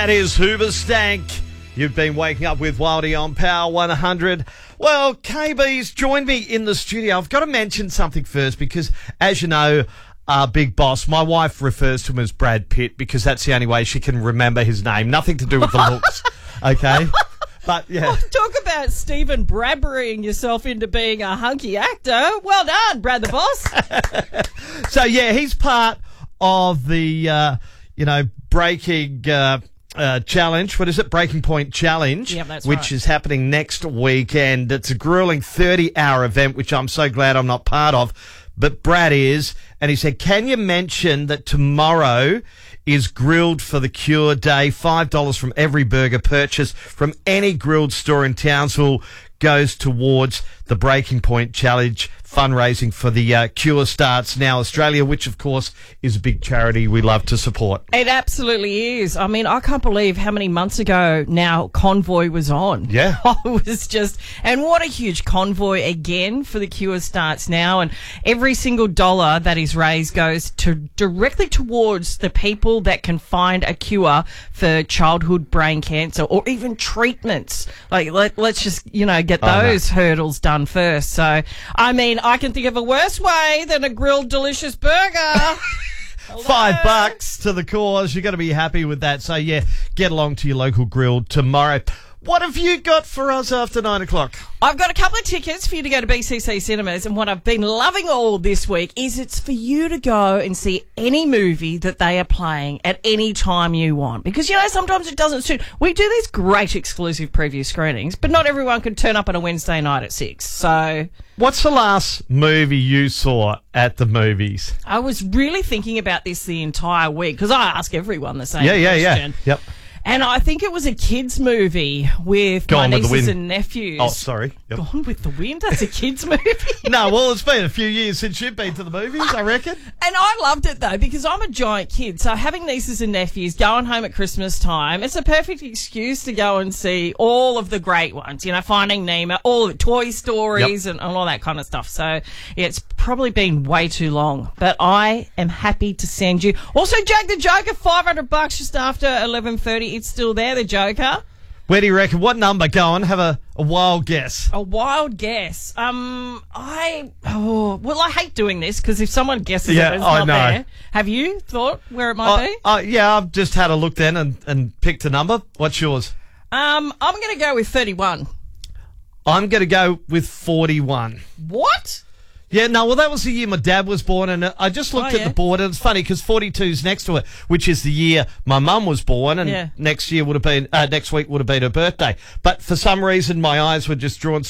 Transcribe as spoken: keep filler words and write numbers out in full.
That is Hoobastank. You've been waking up with Wildy on Power one hundred. Well, K B's joined me in the studio. I've got to mention something first because, as you know, uh, Big Boss, my wife refers to him as Brad Pitt because that's the only way she can remember his name. Nothing to do with the looks, okay? But, yeah. Oh, talk about Stephen Bradburying yourself into being a hunky actor. Well done, Brad the Boss. So, yeah, he's part of the, uh, you know, breaking... Uh, Uh, challenge. What is it? Breaking Point Challenge, yep, that's which right. is happening next weekend. It's a grueling thirty-hour event, which I'm so glad I'm not part of. But Brad is, and he said, can you mention that tomorrow is Grilled for the Cure Day? five dollars from every burger purchase from any grilled store in Townsville goes towards the Breaking Point Challenge. Fundraising for the uh, Cure Starts Now Australia, which, of course, is a big charity we love to support. It absolutely is. I mean, I can't believe how many months ago now Convoy was on. Yeah. I was just... And what a huge convoy again for the Cure Starts Now. And every single dollar that is raised goes to directly towards the people that can find a cure for childhood brain cancer or even treatments. Like, let, let's just, you know, get those oh, no. hurdles done first. So, I mean, I can think of a worse way than a grilled delicious burger. Five bucks to the cause. You're going to be happy with that. So, yeah, get along to your local grill tomorrow. What have you got for us after nine o'clock? I've got a couple of tickets for you to go to B C C Cinemas, and what I've been loving all this week is it's for you to go and see any movie that they are playing at any time you want. Because, you know, sometimes it doesn't suit. We do these great exclusive preview screenings, but not everyone can turn up on a Wednesday night at six. So... What's the last movie you saw at the movies? I was really thinking about this the entire week, because I ask everyone the same yeah, yeah, question. Yeah, Yep. And I think it was a kids' movie with Gone my with the nieces Wind. and nephews. Oh, sorry. Yep. Gone with the Wind? That's a kids' movie? No, well, it's been a few years since you've been to the movies, I reckon. And I loved it, though, because I'm a giant kid. So having nieces and nephews going home at Christmas time, it's a perfect excuse to go and see all of the great ones. You know, Finding Nemo, all of it, Toy Stories yep. and, and all that kind of stuff. So, yeah, it's probably been way too long. But I am happy to send you. Also, Jack the Joker, five hundred bucks just after eleven thirty. It's still there, the Joker. Where do you reckon? What number? Go on, have a, a wild guess. A wild guess. Um, I oh well, I hate doing this because if someone guesses yeah, it, it's I not know. there. Have you thought where it might uh, be? Uh, yeah, I've just had a look then and, and picked a number. What's yours? Um, I'm going to go with thirty-one. I'm going to go with forty-one. What? Yeah, no, well, that was the year my dad was born, and I just looked oh, at yeah. the board, and it's funny because forty-two's next to it, which is the year my mum was born, and yeah. next year would have been, uh, next week would have been her birthday. But for some reason, my eyes were just drawn